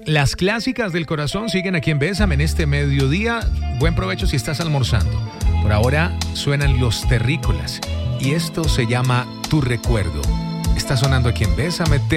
Las clásicas del corazón siguen aquí en Bésame en este mediodía. Buen provecho si estás almorzando. Por ahora suenan Los Terrícolas y esto se llama Tu Recuerdo. Está sonando aquí en Bésame.